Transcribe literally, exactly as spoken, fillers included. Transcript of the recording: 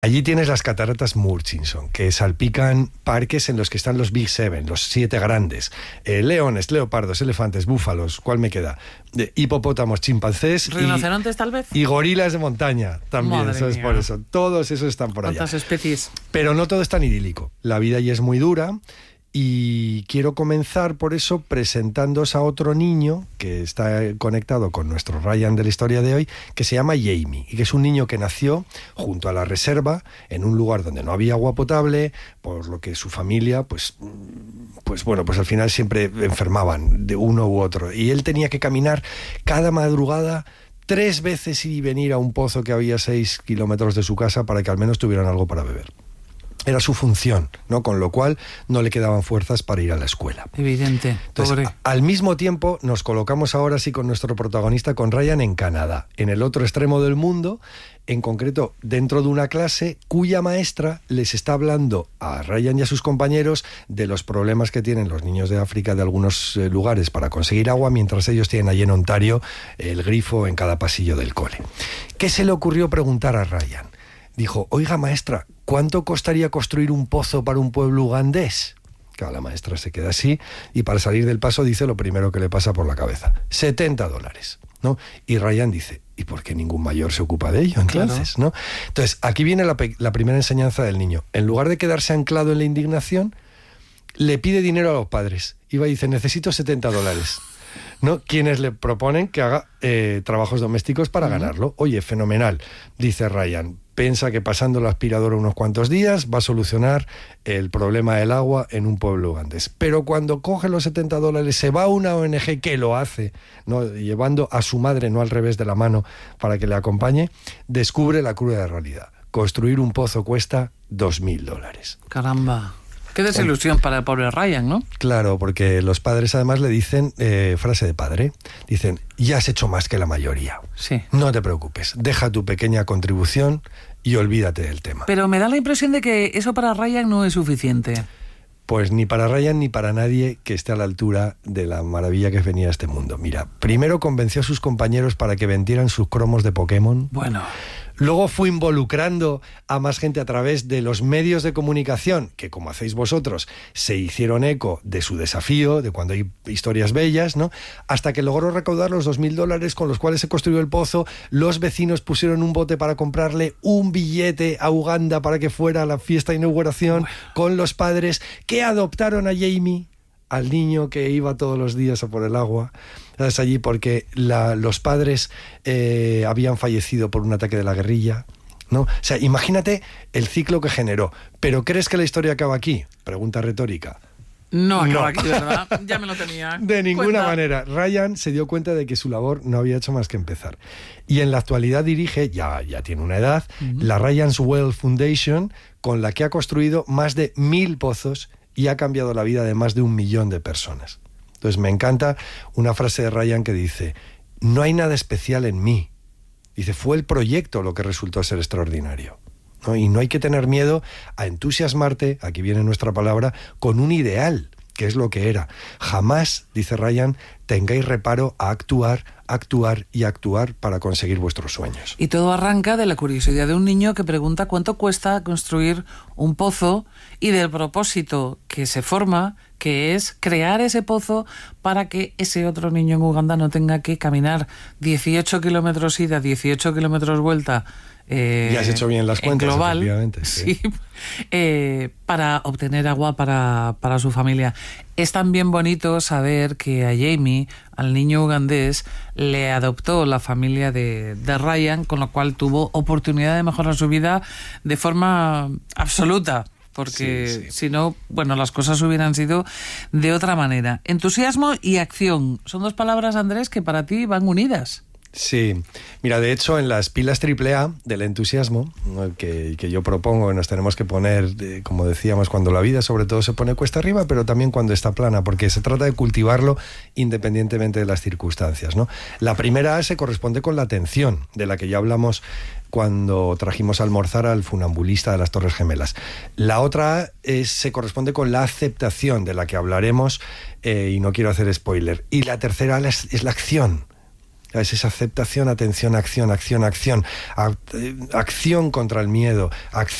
Allí tienes las cataratas Murchison, que salpican parques en los que están los Big Seven, los siete grandes. Eh, leones, leopardos, elefantes, búfalos, ¿cuál me queda? De hipopótamos, chimpancés... ¿Rinocerontes, y, tal vez? Y gorilas de montaña también, Madre eso es mía. por eso. Todos esos están por allá. ¿Cuántas especies? Pero no todo es tan idílico. La vida allí es muy dura. Y quiero comenzar por eso presentándoos a otro niño que está conectado con nuestro Ryan de la historia de hoy, que se llama Jamie, y que es un niño que nació junto a la reserva, en un lugar donde no había agua potable, por lo que su familia, pues, pues bueno, pues al final siempre enfermaban de uno u otro. Y él tenía que caminar cada madrugada tres veces ir y venir a un pozo que había seis kilómetros de su casa para que al menos tuvieran algo para beber. Era su función, ¿no? Con lo cual no le quedaban fuerzas para ir a la escuela. Evidente, Entonces, pobre. a- al mismo tiempo nos colocamos ahora sí con nuestro protagonista, con Ryan, en Canadá, en el otro extremo del mundo, en concreto dentro de una clase cuya maestra les está hablando a Ryan y a sus compañeros de los problemas que tienen los niños de África de algunos eh, lugares para conseguir agua, mientras ellos tienen allí en Ontario el grifo en cada pasillo del cole. ¿Qué se le ocurrió preguntar a Ryan? Dijo, oiga maestra, ¿cuánto costaría construir un pozo para un pueblo ugandés? Claro, la maestra se queda así y para salir del paso dice lo primero que le pasa por la cabeza, setenta dólares, ¿no? Y Ryan dice, ¿y por qué ningún mayor se ocupa de ello entonces? Claro. ¿No? Entonces, aquí viene la, pe- la primera enseñanza del niño. En lugar de quedarse anclado en la indignación, le pide dinero a los padres. Y va y dice, necesito setenta dólares. ¿No? Quienes le proponen que haga eh, trabajos domésticos para uh-huh. ganarlo. Oye, fenomenal, dice Ryan. Piensa que pasando la aspiradora unos cuantos días va a solucionar el problema del agua en un pueblo ugandés. Pero cuando coge los setenta dólares, se va a una O N G que lo hace, ¿no? Llevando a su madre, no al revés de la mano, para que le acompañe, descubre la cruda realidad. Construir un pozo cuesta dos mil dólares. Caramba. Qué desilusión para el pobre Ryan, ¿no? Claro, porque los padres además le dicen, eh, frase de padre, dicen, ya has hecho más que la mayoría. Sí. No te preocupes, deja tu pequeña contribución y olvídate del tema. Pero me da la impresión de que eso para Ryan no es suficiente. Pues ni para Ryan ni para nadie que esté a la altura de la maravilla que venía a este mundo. Mira, primero convenció a sus compañeros para que vendieran sus cromos de Pokémon. Bueno... Luego fue involucrando a más gente a través de los medios de comunicación, que como hacéis vosotros, se hicieron eco de su desafío, de cuando hay historias bellas, ¿no? Hasta que logró recaudar los dos mil dólares con los cuales se construyó el pozo. Los vecinos pusieron un bote para comprarle un billete a Uganda para que fuera a la fiesta de inauguración bueno. con los padres que adoptaron a Jamie, al niño que iba todos los días a por el agua. ¿Sabes? Allí porque la, los padres eh, habían fallecido por un ataque de la guerrilla, ¿no? O sea, imagínate el ciclo que generó. ¿Pero crees que la historia acaba aquí? Pregunta retórica. No acaba no. aquí, ¿verdad? Ya me lo tenía. De ninguna Cuenta. manera. Ryan se dio cuenta de que su labor no había hecho más que empezar. Y en la actualidad dirige, ya, ya tiene una edad, uh-huh. la Ryan's Well Foundation, con la que ha construido más de mil pozos y ha cambiado la vida de más de un millón de personas. Entonces me encanta una frase de Ryan que dice, no hay nada especial en mí. Dice, fue el proyecto lo que resultó ser extraordinario, ¿no? Y no hay que tener miedo a entusiasmarte, aquí viene nuestra palabra, con un ideal, que es lo que era. Jamás, dice Ryan, tengáis reparo a actuar, actuar y actuar para conseguir vuestros sueños. Y todo arranca de la curiosidad de un niño que pregunta cuánto cuesta construir un pozo y del propósito que se forma, que es crear ese pozo para que ese otro niño en Uganda no tenga que caminar dieciocho kilómetros ida, dieciocho kilómetros vuelta. Eh, ya has hecho bien las cuentas, global, efectivamente. Sí. Sí, eh, para obtener agua para, para su familia. Es también bonito saber que a Jamie, al niño ugandés, le adoptó la familia de, de Ryan, con lo cual tuvo oportunidad de mejorar su vida de forma absoluta. Porque sí, sí. si no, bueno, las cosas hubieran sido de otra manera. Entusiasmo y acción son dos palabras, Andrés, que para ti van unidas. Sí, mira, de hecho en las pilas triple A del entusiasmo, ¿no? que, que yo propongo que nos tenemos que poner, eh, como decíamos, cuando la vida sobre todo se pone cuesta arriba, pero también cuando está plana, porque se trata de cultivarlo independientemente de las circunstancias, ¿no? La primera A se corresponde con la atención, de la que ya hablamos cuando trajimos a almorzar al funambulista de las Torres Gemelas. La otra A es, se corresponde con la aceptación, de la que hablaremos, eh, y no quiero hacer spoiler. Y la tercera A es, es la acción. Es esa aceptación, atención, acción, acción, acción, acción contra el miedo, acción